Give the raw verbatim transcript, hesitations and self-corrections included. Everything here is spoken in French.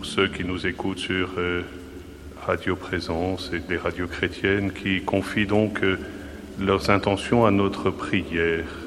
pour ceux qui nous écoutent sur euh, Radio Présence et des radios chrétiennes qui confient donc euh, leurs intentions à notre prière.